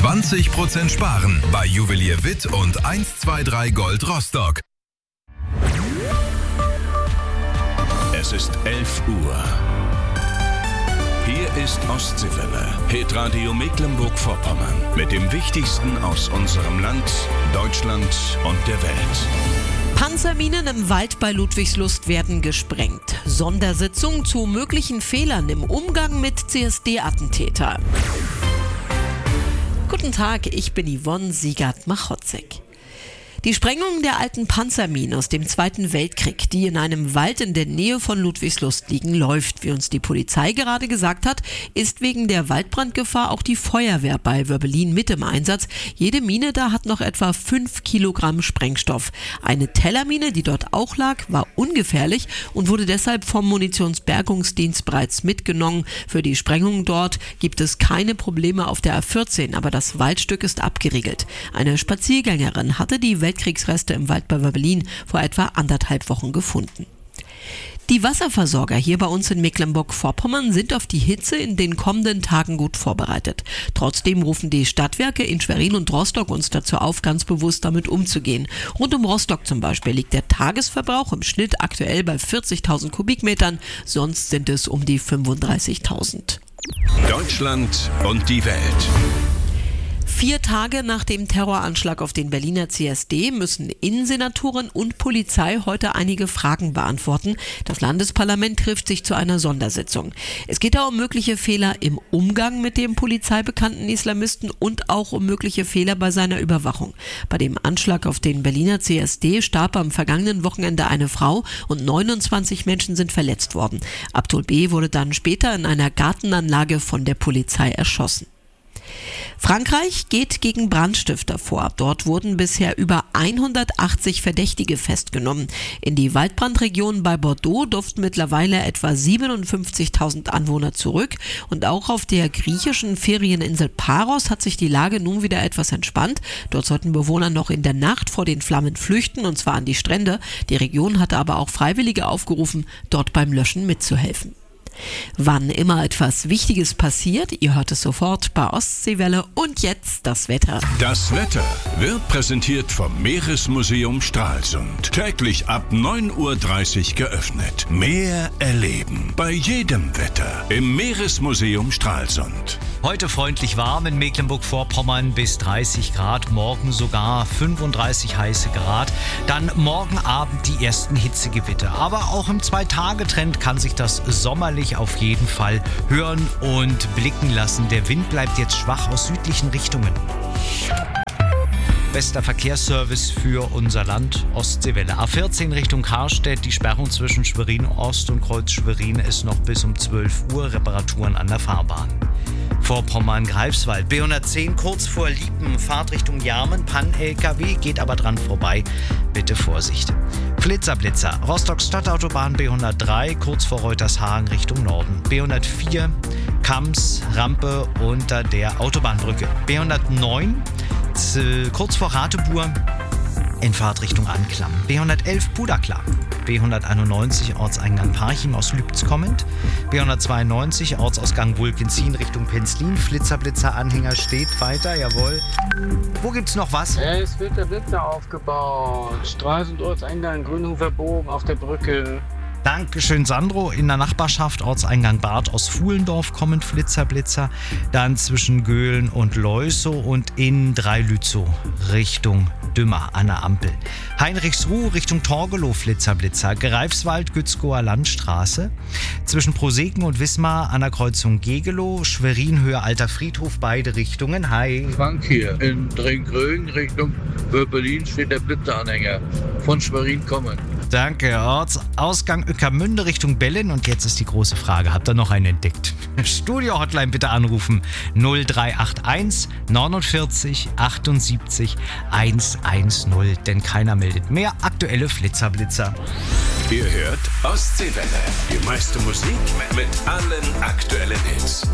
20% sparen bei Juwelier Witt und 123 Gold Rostock. Es ist 11 Uhr. Hier ist Ostseewelle, Hitradio Mecklenburg-Vorpommern mit dem Wichtigsten aus unserem Land, Deutschland und der Welt. Panzerminen im Wald bei Ludwigslust werden gesprengt. Sondersitzung zu möglichen Fehlern im Umgang mit CSD-Attentäter. Guten Tag, ich bin Yvonne Siegert-Machotzek. Die Sprengung der alten Panzerminen aus dem Zweiten Weltkrieg, die in einem Wald in der Nähe von Ludwigslust liegen, läuft. Wie uns die Polizei gerade gesagt hat, ist wegen der Waldbrandgefahr auch die Feuerwehr bei Wörbelin mit im Einsatz. Jede Mine da hat noch etwa 5 Kilogramm Sprengstoff. Eine Tellermine, die dort auch lag, war ungefährlich und wurde deshalb vom Munitionsbergungsdienst bereits mitgenommen. Für die Sprengung dort gibt es keine Probleme auf der A14, aber das Waldstück ist abgeriegelt. Eine Spaziergängerin hatte die Weltkriegsreste im Wald bei Wörbelin vor etwa 1,5 Wochen gefunden. Die Wasserversorger hier bei uns in Mecklenburg-Vorpommern sind auf die Hitze in den kommenden Tagen gut vorbereitet. Trotzdem rufen die Stadtwerke in Schwerin und Rostock uns dazu auf, ganz bewusst damit umzugehen. Rund um Rostock zum Beispiel liegt der Tagesverbrauch im Schnitt aktuell bei 40.000 Kubikmetern, sonst sind es um die 35.000. Deutschland und die Welt. 4 Tage nach dem Terroranschlag auf den Berliner CSD müssen Innensenatoren und Polizei heute einige Fragen beantworten. Das Landesparlament trifft sich zu einer Sondersitzung. Es geht da um mögliche Fehler im Umgang mit dem polizeibekannten Islamisten und auch um mögliche Fehler bei seiner Überwachung. Bei dem Anschlag auf den Berliner CSD starb am vergangenen Wochenende eine Frau und 29 Menschen sind verletzt worden. Abdul B. wurde dann später in einer Gartenanlage von der Polizei erschossen. Frankreich geht gegen Brandstifter vor. Dort wurden bisher über 180 Verdächtige festgenommen. In die Waldbrandregion bei Bordeaux durften mittlerweile etwa 57.000 Anwohner zurück. Und auch auf der griechischen Ferieninsel Paros hat sich die Lage nun wieder etwas entspannt. Dort sollten Bewohner noch in der Nacht vor den Flammen flüchten, und zwar an die Strände. Die Region hatte aber auch Freiwillige aufgerufen, dort beim Löschen mitzuhelfen. Wann immer etwas Wichtiges passiert, ihr hört es sofort bei Ostseewelle. Und jetzt das Wetter. Das Wetter wird präsentiert vom Meeresmuseum Stralsund. Täglich ab 9:30 Uhr geöffnet. Meer erleben bei jedem Wetter im Meeresmuseum Stralsund. Heute freundlich warm in Mecklenburg-Vorpommern bis 30 Grad, morgen sogar 35 heiße Grad. Dann morgen Abend die ersten Hitzegewitter. Aber auch im 2-Tage-Trend kann sich das sommerlich auf jeden Fall hören und blicken lassen. Der Wind bleibt jetzt schwach aus südlichen Richtungen. Bester Verkehrsservice für unser Land, Ostseewelle. A14 Richtung Karstedt, die Sperrung zwischen Schwerin Ost und Kreuz Schwerin ist noch bis um 12 Uhr, Reparaturen an der Fahrbahn. Vorpommern-Greifswald, B110 kurz vor Liepen, Fahrt Richtung Jarmen, Pan-LKW, geht aber dran vorbei, bitte Vorsicht. Flitzer-Blitzer, Rostock-Stadtautobahn B103, kurz vor Reutershagen Richtung Norden. B104, Kams, Rampe unter der Autobahnbrücke. B109, kurz vor Ratebuhr, in Fahrtrichtung Anklam. B111 Pudaklar. B191 Ortseingang Parchim aus Lübz kommend. B192 Ortsausgang Wulkenzin Richtung Penzlin. Flitzer-Blitzer-Anhänger steht weiter, jawohl. Wo gibt's noch was? Es wird der Blitzer aufgebaut. Stralsund Ortseingang Grünhofer Bogen auf der Brücke. Dankeschön, Sandro. In der Nachbarschaft Ortseingang Bad aus Fuhlendorf kommen Flitzer-Blitzer. Dann zwischen Göhlen und Leusow und in Dreilützow Richtung Dümmer an der Ampel. Heinrichsruh Richtung Torgelow Flitzer-Blitzer. Greifswald Gützkower Landstraße. Zwischen Proseken und Wismar an der Kreuzung Gegelow. Schwerin Höhe Alter Friedhof, beide Richtungen. Hi. Frank hier. In Drengrögen Richtung Wörbelin steht der Blitzeranhänger. Von Schwerin kommen. Danke. Ortsausgang Ueckermünde Richtung Bellen. Und jetzt ist die große Frage, habt ihr noch einen entdeckt? Studio-Hotline bitte anrufen. 0381 49 78 110. Denn keiner meldet mehr aktuelle Flitzer-Blitzer. Ihr hört Ostseewelle. Die meiste Musik mit allen aktuellen Hits.